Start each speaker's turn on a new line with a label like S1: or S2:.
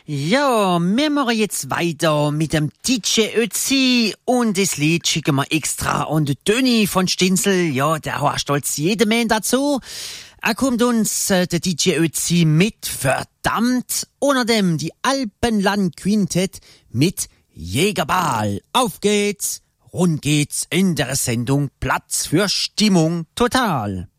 S1: Ja, wir machen jetzt weiter mit dem DJ Ötzi und das Lied schicken wir extra an den Döni von Stinzel. Ja, der war stolz jede Mann dazu. Er kommt uns, der DJ Ötzi, mit verdammt, unter dem die Alpenland Quintett mit Jägerball. Auf geht's, rund geht's in der Sendung Platz für Stimmung total.